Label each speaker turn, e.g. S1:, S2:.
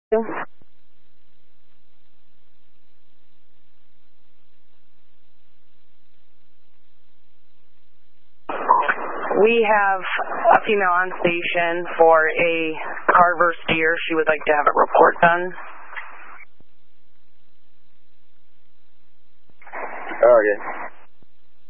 S1: We have a female on station for a Carver steer. She would like to have a report done.
S2: Okay.